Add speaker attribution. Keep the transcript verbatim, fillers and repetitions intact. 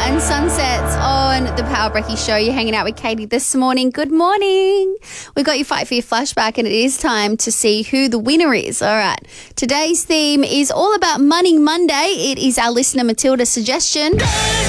Speaker 1: and Sunsets on the Power Brekkie Show. You're hanging out with Katie this morning. Good morning. We've got your Fight for Your flashback and it is time to see who the winner is. All right. Today's theme is all about Money Monday. It is our listener Matilda's suggestion.